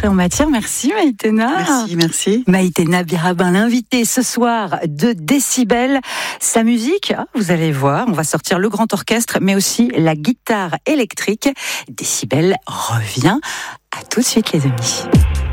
entrée en matière. Merci Maïtena. Merci. Maïtena Birabin, l'invitée ce soir de Décibel. Sa musique, vous allez voir, on va sortir le grand orchestre, mais aussi la guitare électrique. Décibel revient. À tout de suite les amis.